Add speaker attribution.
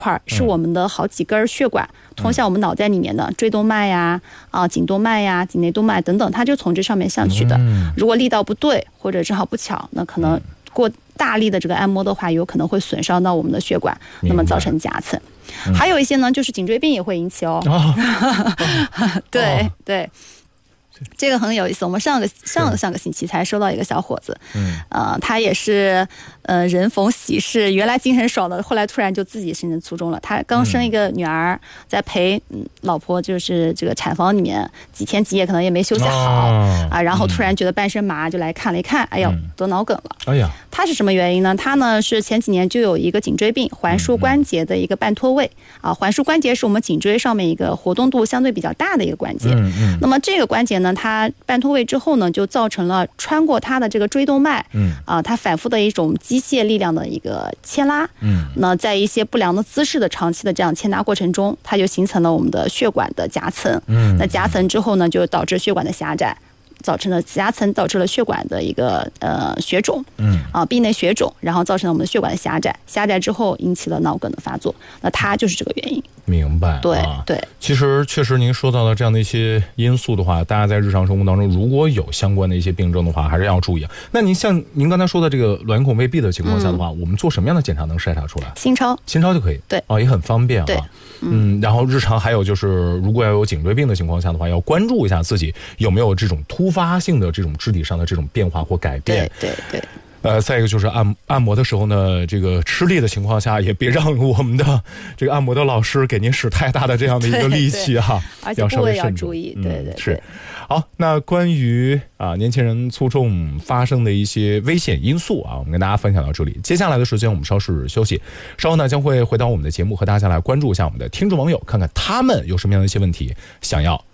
Speaker 1: 块是我们的好几根血管通向我们脑袋里面的椎动脉呀、颈动脉呀、颈内动脉等等，它就从这上面上去的。如果力道不对或者正好不巧，那可能过大力的这个按摩的话，有可能会损伤到我们的血管，那么造成夹层。还有一些呢，就是颈椎病也会引起哦。对对。这个很有意思，我们上个星期才收到一个小伙子，他也是人逢喜事，原来精神爽的，后来突然就自己身体卒中了。他刚生一个女儿，在陪老婆就是这个产房里面几天几夜，可能也没休息好然后突然觉得半身麻，就来看了一看，哎呀，得脑梗了。哎呀，他是什么原因呢？他呢是前几年就有一个颈椎病，环枢关节的一个半脱位环枢关节是我们颈椎上面一个活动度相对比较大的一个关节。那么这个关节呢，它半脱位之后呢，就造成了穿过它的这个椎动脉，它反复的一种机械力量的一个牵拉，那在一些不良的姿势的长期的这样牵拉过程中，它就形成了我们的血管的夹层，那夹层之后呢，就导致血管的狭窄。造成了夹层，导致了血管的一个血肿，壁内血肿，然后造成了我们的血管的狭窄，狭窄之后引起了脑梗的发作，那它就是这个原因。
Speaker 2: 明白，
Speaker 1: 对对。
Speaker 2: 其实确实您说到的这样的一些因素的话，大家在日常生活当中如果有相关的一些病症的话，还是要注意。那您像您刚才说的这个卵孔未闭的情况下的话，我们做什么样的检查能筛查出来？
Speaker 1: 心超
Speaker 2: 就可以。
Speaker 1: 对，
Speaker 2: 也很方便啊。
Speaker 1: 对，
Speaker 2: 然后日常还有就是，如果要有颈椎病的情况下的话，要关注一下自己有没有这种突发性的这种肢体上的这种变化或改变。
Speaker 1: 对。
Speaker 2: 再一个就是按摩的时候呢，这个吃力的情况下，也别让我们的这个按摩的老师给您使太大的这样的一个力气哈，
Speaker 1: 而且部位要注意。对，
Speaker 2: 是。好，那关于年轻人卒中发生的一些危险因素我们跟大家分享到这里。接下来的时间我们稍事休息，稍后呢将会回到我们的节目，和大家来关注一下我们的听众网友，看看他们有什么样的一些问题想要